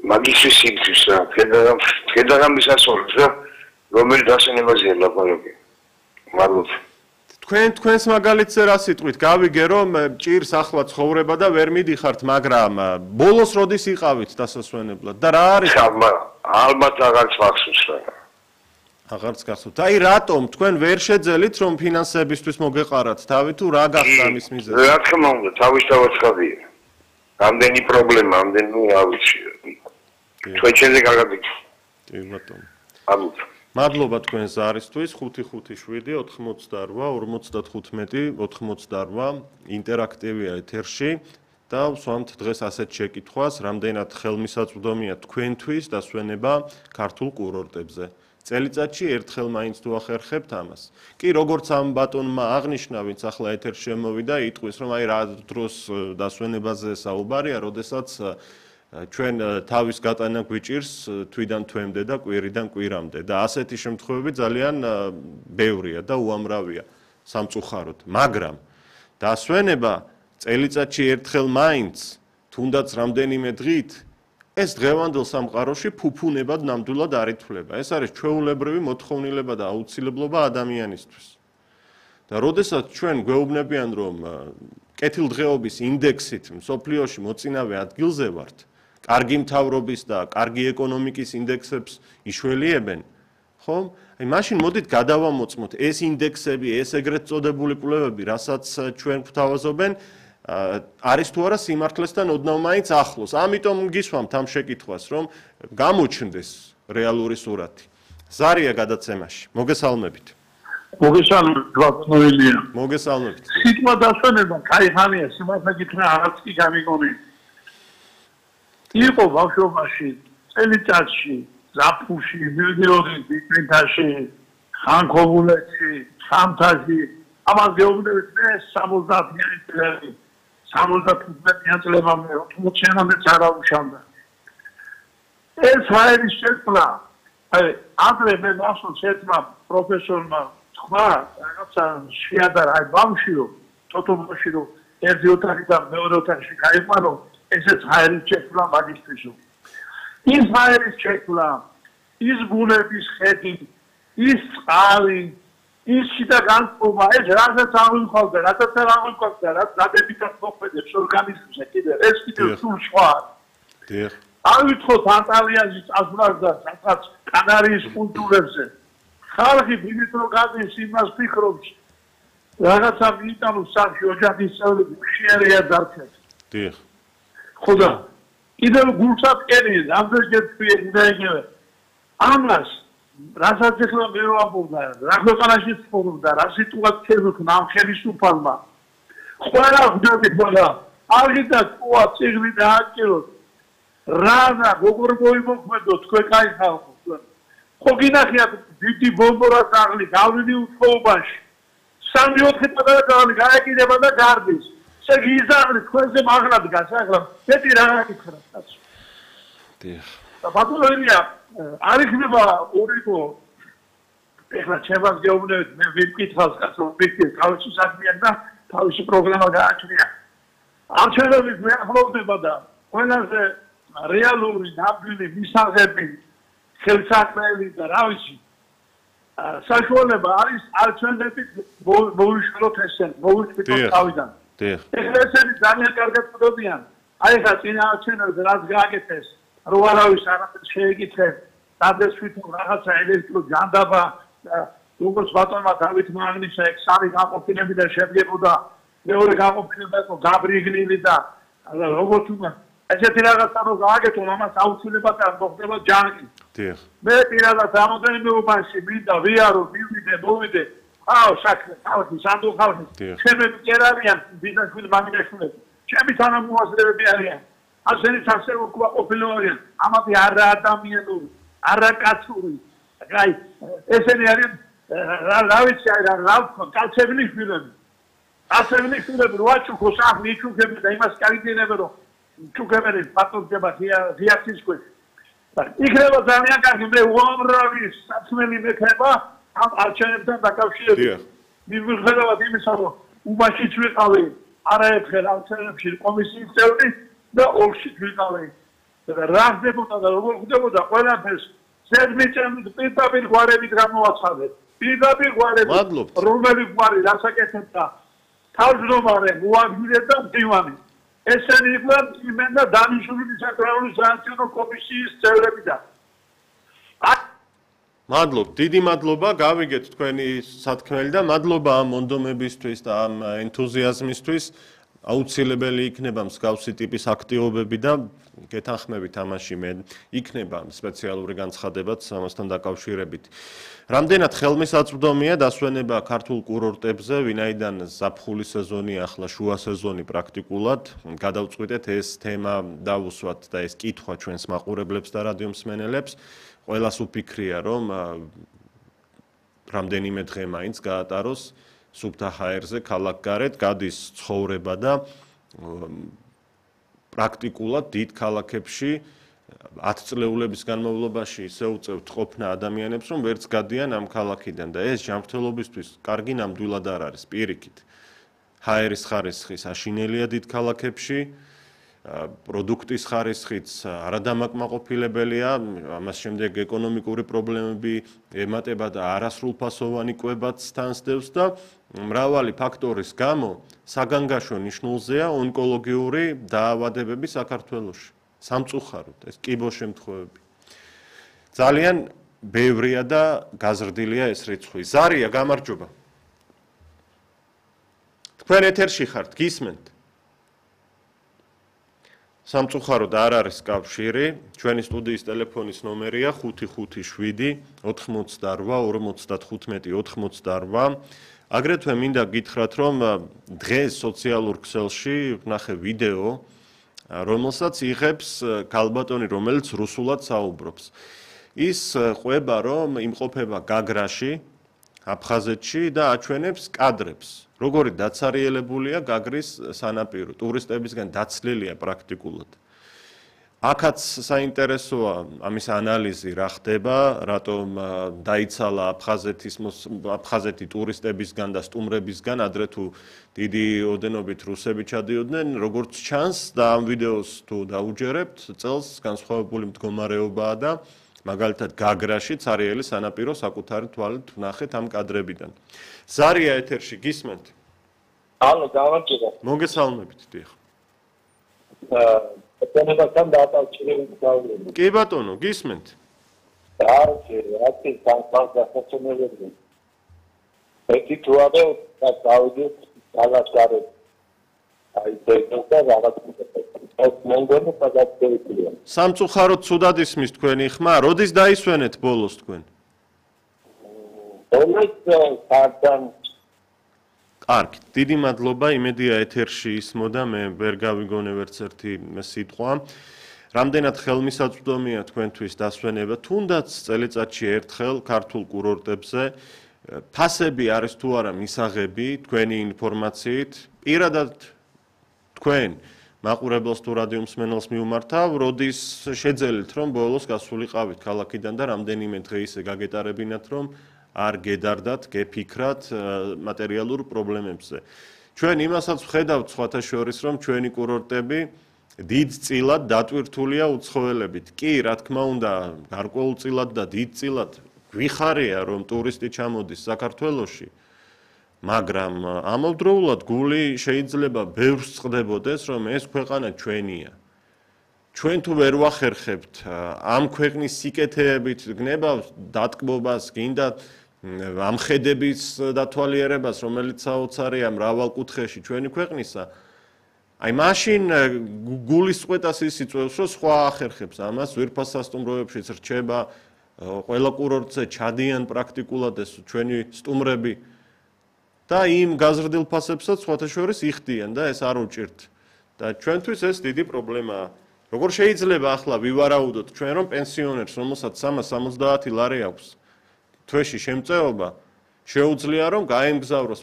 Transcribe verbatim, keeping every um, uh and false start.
მაგისტრის სიძვის რა, ფედერალურ სასწავლოს რა, რომელიც დასვენებაზეა ლაპარაკი. მადლობა. თქვენ თქვენს მაგალითზე რა სიტყვით გავიგე რომ ჭირს ახლა ცხოვრება და ვერ მიდიხართ, მაგრამ ბოლოს როდის იყავით დასასვენებლად და რა არის? ალბათ აღარც მახსოვს რა. აღარც გახსოვთ. აი რატომ თქვენ ვერ შეძელით რომ ფინანსებისთვის მოგეყარათ თავი თუ რა გახდა ამის მიზეზი? რა თქმა უნდა, თავისთავად ხადია. რამდენი პრობლემა, რამდენი რა ვიცი. თქვენ შეზე გაგაგიქ. კი ბატონო. მადლობა. მადლობა თქვენ ზარისთვის ხუთი ხუთი შვიდი ოთხმოცდარვა ორმოცდათხუთმეტი ოთხმოცდარვა ინტერაქტივია ეთერში და ვსვამთ დღეს ასეთ შეკითხვას, რამდენად ხელმისაწვდომია თქვენთვის დასვენება ქართულ კურორტებზე. წელიწადში ერთხელ მაინც თუ ახერხებთ ამას. კი, როგორც ამ ბატონმა აღნიშნა, ვინც ახლა ეთერში შემოვიდა, იტყვის, რომ აი რა დროს დასვენებაზე საუბარია, როდესაც ჩვენ თავის გატანა გვიჭირს თვიდან თვემდე და კვირიდან კვირამდე და ასეთი შემთხვევები ძალიან ბევრია და უამრავია სამწუხაროდ, მაგრამ დასვენება წელიწადში ერთხელ მაინც, თუნდაც რამდენიმე დღით ეს დღევანდელ სამყაროში ფუფუნებად ნამდვილად არ ითვლება. ეს არის ჩვეულებრივი მოთხოვნილება და აუცილებლობა ადამიანისთვის. და როდესაც ჩვენ გვეუბნებიან, რომ კეთილდღეობის ინდექსით მსოფლიოში მოწინავე ადგილზე ვართ, კარგი მთავრობის და კარგი ეკონომიკის ინდექსებს იშველიებენ, ხომ? აი მაშინ მოდით გადავამოწმოთ ეს ინდექსები, ეს ეგრეთ წოდებული კვლევები, რასაც ჩვენ გვთავაზობენ, არის თუ არა სიმართლესთან ოდნავ მაინც ახლოს. ამიტომ გისვამთ ამ შეკითხვას, რომ გამოჩნდეს რეალური სურათი. ზარია გადაცემაში. მოგესალმებით. მოგესალმებით, ბატონო ილია. მოგესალმებით. სიტყვა დასვენება, კაი ხანია, სიმართლე გითხრა, არც კი გამიგონი. იყო ბავშვობაში, წელიწადში, ზაფხულში, მილდიოდი, ბიჭვინთაში, ხანქობულეთში, სამთაში, ამას გეუბნებით მე სამოცდაათიანი წლები, სამოცდათხუთმეტიანი წლებამდე, ოთხმოციანამდე არა უშავდა. ეს ჰაერის შეცვლა, აი, ადრე მე მახსოვს ერთმა პროფესორმა თქვა, რაღაცა შეადარა, აი, ბავშვიო, თოთომოში რომ ერთი ოთახიდან მეორე ოთახში გაიყვანო, ესეც ჰაერის შეცვლა მაგისტრისო. ის ჰაერის შეცვლა, ის ბუნების ხედი, ის წყალი, ის შიდა განწყობა, ეს რასაც აღვიქვავდა, რასაც არ აღვიქვავდა, რაც დადებითად მოქმედებს ორგანიზმზე კიდევ, ეს კიდევ სულ სხვა. დიახ. არ ვითხოვთ ანტალიაში წასვლას და სადღაც კანარიის კუნძულებზე. ხალხი ბინით რო გადის იმას ფიქრობს, რაღაცა მიიტანოს სახში ოჯახის წევრები ხშირია დარჩეს. დიახ. ხოდა კიდევ გულსაც კერი, ამდენჯერ თქვია იგივე. ამას რასაც ახლა მე ვამბობდა, რა ქვეყანაში ცხოვრობდა, რა სიტუაცია ქნა ამ ხელისუფალმა. ყველა ხვდებით, მაგრამ აღიდა ყვა წიგნი დააჭიროთ. რა და როგორ მოიმოქმედო თქვენ კაი ხალხო. ხო გინახიათ დიდი ბომბორას აღლი გავლილი უთხოვობაში. სამი ოთხი პატარა გავლი გაეკიდება და გარდის. ესე გიზაღლი თქვენზე მაღლა დგას ახლა. მეტი რა გიქხრა კაცო. დიახ. და ბატონო ილია არ იქნება ორიგო ეხლა ჩემს გეუბნებით მე ვიმკითხავს კაცო ვიქცე თავისი საქმეა და თავისი პროგრამა გააჩნია არჩევნების მეახლოვდება და ყველაზე რეალური ნამდვილი მისაღები ხელსაყრელი და რა ვიცი საშუალება არის არჩევნებით მოვიშლოთ ესენ მოვიშლოთ თავიდან ეხლა ესენი ძალიან კარგად ხვდებიან აი ხა წინა არჩევნებზე რაც გააკეთეს რო არავის არაფერს შეეკითხეს, დადეს თვითონ რაღაცა ელექტროჯანდაბა, როგორც ბატონმა დავითმა აღნიშნა, ეგ სამი გაყოფილებიდან შედგებოდა, მეორე გაყოფილება იყო გაბრიგნილი და როგორც უნდა ესეთი რაღაცა რო გააკეთონ, ამას აუცილებლად არ მოხდება ჯანგი. დიახ. მე პირადად ამოდენიმე უბანში მინდა ვიარო, მივიდე, მოვიდე, აუ საქმე, ხალხი, სანდო ხალხი, ჩემები კი არ არიან ბიზნესმენი მამინაშვილები, ჩემი თანამოაზრეები არიან. ასენი თასე უკუაყოფილოა ამათი არა ადამიანური არა კაცური აი ესენი არიან რა ვიცი რა რა კაცებნი შვილები ასენი შვილები როაჩუქო სახლი იჩუქები და იმას კარგინებენ რომ ჩუქებენ პატონდება რეაქციის ქვეშ და იქნება ძალიან კარგი მე უამრავი საქმელი მექნება ამ არჩევნებთან დაკავშირებით მიუხედავად იმისა რომ უბანშიც ვიყავი არაერთხელ არჩევნებში კომისიის წევრი და ორში ვიყავი. რა ხდებოდა და როგორ ხდებოდა ყველაფერს სერვიჩემ პირდაპირ გვარებით გამოაცხადეთ. პირდაპირ გვარებით რომელი გვარი რასაკეთებდა თავმჯდომარე მოადგილე და მდივანი. ესენი იყვნენ იმენ და დანიშნული საკრაული საანქციონო კომისიის წევრები და მადლობ, დიდი მადლობა, გავიგეთ თქვენი სათქმელი და მადლობა ამ მონდომებისთვის და ამ ენთუზიაზმისთვის. აუცილებელი იქნება მსგავსი ტიპის აქტივობები და გეთანხმებით ამაში მე იქნება სპეციალური განცხადებაც ამასთან დაკავშირებით. რამდენად ხელმისაწვდომია დასვენება ქართულ კურორტებზე, ვინაიდან ზაფხული სეზონი ახლა შუა სეზონი პრაქტიკულად, გადავწყვიტეთ ეს თემა დავუსვათ და ეს კითხვა ჩვენს მაყურებლებს და რადიო მსმენელებს. ყველას უფიქრია, რომ რამდენიმე დღე მაინც გაატაროს სუფთა ჰაერზე ქალაქ გარეთ გადის ცხოვრება და პრაქტიკულად დიდ ქალაქებში ათი წლეულების განმავლობაში ისე უწევთ ყოფნა ადამიანებს, რომ ვერც გადიან ამ ქალაქიდან და ეს ჯანმრთელობისთვის კარგი ნამდვილად არ არის პირიქით. ჰაერის ხარისხი საშინელია დიდ ქალაქებში, პროდუქტის ხარისხიც არადამაკმაყოფილებელია, ამას შემდეგ ეკონომიკური პრობლემები ემატება და არასრულფასოვანი კვებაც თანსდევს და მრავალი ფაქტორის გამო საგანგაშო ნიშნულზეა ონკოლოგიური დაავადებები საქართველოში. სამწუხაროდ ეს კიბო შემთხვევები. ძალიან ბევრია და გაზრდილია ეს რიცხვი. ზარია, გამარჯობა. თქვენ ეთერში ხართ, გისმენთ? სამწუხაროდ არ არის კავშირი, ჩვენი სტუდიის ტელეფონის ნომერია ხუთი ხუთი შვიდი ოთხმოცდაორვა ორმოცდათხუთმეტი ოთხმოცდაორვა. აგრეთვე მინდა გითხრათ, რომ დღეს სოციალურ ქსელში ვნახე ვიდეო, რომელსაც იღებს ქალბატონი, რომელიც რუსულად საუბრობს. ის ყვება, რომ იმყოფება გაგრაში, აფხაზეთში და აჩვენებს კადრებს. როგორი დაცარიელებულია გაგრის სანაპირო, ტურისტებისგან დაცლილია პრაქტიკულად. აქაც საინტერესოა ამის ანალიზი რა ხდება, რატომ დაიცალა აფხაზეთის აფხაზეთი ტურისტებისგან და სტუმრებისგან, ადრე თუ დიდი ოდენობით რუსები ჩადიოდნენ, როგორც ჩანს და ამ ვიდეოს თუ დაუჯერებთ, წელს განსხვავებული მდგომარეობაა და მაგალითად გაგრაში ცარიელი სანაპირო საკუთარი თვალით ვნახეთ ამ კადრებიდან. ზარია ეთერში გისმენთ? ალო, გამარჯობა. მოგესალმებით, დიახ. აა, ეთერებთან დაკავშირებით გავიგე. კი ბატონო, გისმენთ? აი, რატი განსხვავებული. ეთი თუადე და გავიგე, რაღაცარე. აი, და რაღაც მოგონი პადაცეია. სამწუხაროდ ცუდად ისმის თქვენი ხმა, როდის დაისვენეთ ბოლოს თქვენ? ომეთ სარდან კარგი, დიდი მადლობა, იმედია ეთერში ისმოდა, მე ვერ გავიგონე ვერც ერთი სიტყვა. რამდენად ხელმისაწვდომია თქვენთვის დასვენება, თუნდაც წელიწადში ერთხელ ქართულ კურორტებზე, ფასები არის თუ არა მისაღები თქვენი ინფორმაციით, პირადად თქვენ მაყურებელს თუ რადიო მსმენელს მიუმართავ, როდის შეძელით, რომ ბოლოს გასულიყავით ქალაქიდან და რამდენიმე დღე ისე გაგეტარებინათ, რომ არ გედარდათ, გეფიქრათ მატერიალურ პრობლემებზე. ჩვენ იმასაც ვხედავთ სხვათა შორის, რომ ჩვენი კურორტები დიდწილად დატვირთულია უცხოელებით. კი, რა თქმა უნდა, გარკვეულწილად და დიდწილად გვიხარია, რომ ტურისტი ჩამოდის საქართველოში, მაგრამ ამავდროულად გული შეიძლება ბევრს წყდებოდეს, რომ ეს ქვეყანა ჩვენია. ჩვენ თუ ვერ ვახერხებთ ამ ქვეყნის სიკეთეებით გნებავს დატკბობას, გინდა ამხედების დათვალიერებას, რომელიც საოცარია მრავალ კუთხეში ჩვენი ქვეყნისა, აი მაშინ გულის წყვეტას ის იწვევს, რომ სხვა ახერხებს ამას, ძვირფასასტუმროებშიც რჩება, ყველა კურორტზე ჩადიან პრაქტიკულად ეს ჩვენი სტუმრები და იმ გაზრდილ ფასებსაც სხვათა შორის იხდიან და ეს არ უჭირთ. და ჩვენთვის ეს დიდი პრობლემაა. როგორ შეიძლება ახლა ვივარაუდოთ ჩვენ, რომ პენსიონერს, რომელსაც სამას სამოცდაათი ლარი აქვს, თვეში შემწეობა, შეუძლია რომ გაემგზავროს